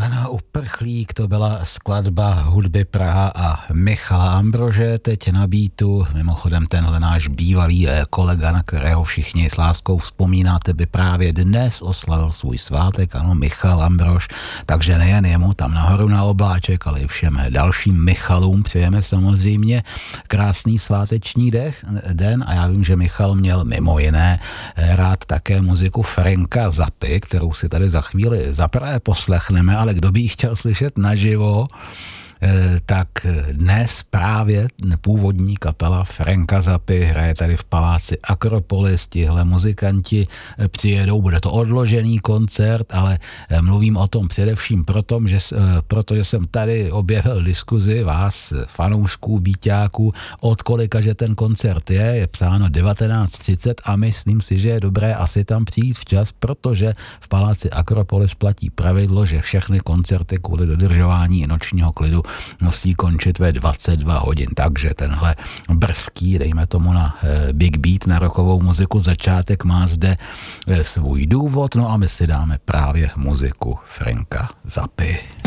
Jan Uprchlík, to byla skladba hudby Praha a Michala Ambrože teď na beatu. Mimochodem tenhle náš bývalý kolega, na kterého všichni s láskou vzpomínáte, by právě dnes oslavil svůj svátek, ano, Michal Ambrož, takže nejen jemu tam nahoru na obláček, ale i všem dalším Michalům přejeme samozřejmě krásný sváteční den a já vím, že Michal měl mimo jiné rád také muziku Franka Zappy, kterou si tady za chvíli zaprvé poslechneme, ale kdo by ji chtěl slyšet naživo, tak dnes právě původní kapela Franka Zappy hraje tady v paláci Akropolis, tihle muzikanti přijedou, bude to odložený koncert, ale mluvím o tom především protože jsem tady objevil diskuzi vás, fanoušků, býťáků, od kolika, že ten koncert je psáno 19:30 a myslím si, že je dobré asi tam přijít včas, protože v paláci Akropolis platí pravidlo, že všechny koncerty kvůli dodržování nočního klidu musí končit ve 22 hodin, takže tenhle brzký, dejme tomu na big beat, na rockovou muziku, začátek má zde svůj důvod, no a my si dáme právě muziku Franka Zappy.